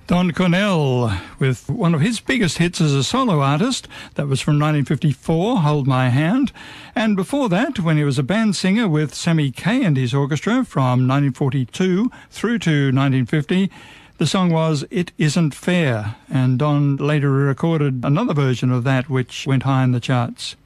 Don Cornell with one of his biggest hits as a solo artist. That was from 1954, Hold My Hand. And before that, when he was a band singer with Sammy Kaye and his orchestra from 1942 through to 1950, the song was It Isn't Fair. And Don later recorded another version of that which went high in the charts.